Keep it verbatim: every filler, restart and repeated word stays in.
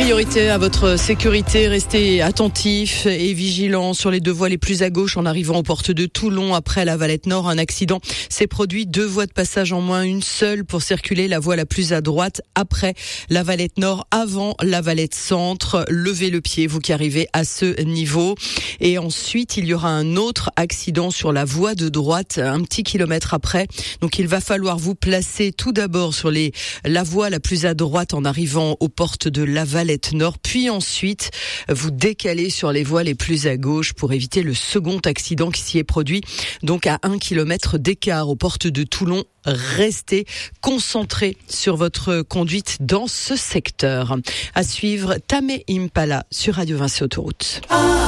Priorité à votre sécurité, restez attentifs et vigilants sur les deux voies les plus à gauche en arrivant aux portes de Toulon. Après la Valette Nord, un accident s'est produit, deux voies de passage en moins, une seule pour circuler, la voie la plus à droite après la Valette Nord, avant la Valette Centre. Levez le pied, vous qui arrivez à ce niveau. Et ensuite, il y aura un autre accident sur la voie de droite, un petit kilomètre après. Donc il va falloir vous placer tout d'abord sur les, la voie la plus à droite en arrivant aux portes de la Valette Nord, puis ensuite vous décaler sur les voies les plus à gauche pour éviter le second accident qui s'y est produit, donc à un kilomètre d'écart aux portes de Toulon. Restez concentrés sur votre conduite dans ce secteur. À suivre, Tamé Impala sur Radio Vinci Autoroute.